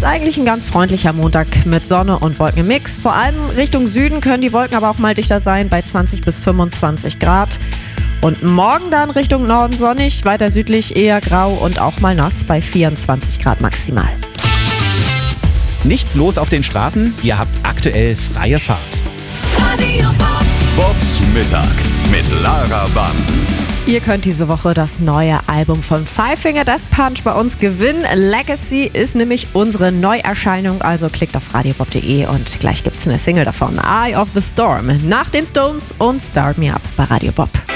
eigentlich ein ganz freundlicher Montag mit Sonne und Wolken im Mix. Vor allem Richtung Süden können die Wolken aber auch mal dichter sein bei 20 bis 25 Grad. Und morgen dann Richtung Norden sonnig, weiter südlich eher grau und auch mal nass bei 24 Grad maximal. Nichts los auf den Straßen? Ihr habt aktuell freie Fahrt. Radio Bob. Bobs Mittag mit Lara Bansen. Ihr könnt diese Woche das neue Album von Five Finger Death Punch bei uns gewinnen. Legacy ist nämlich unsere Neuerscheinung, also klickt auf radiobob.de und gleich gibt's eine Single davon. Eye of the Storm nach den Stones und Start Me Up bei Radio Bob.